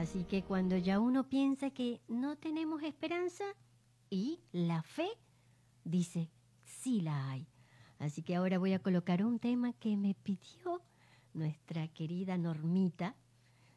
Así que cuando ya uno piensa que no tenemos esperanza, y la fe dice, sí la hay. Así que ahora voy a colocar un tema que me pidió nuestra querida Normita,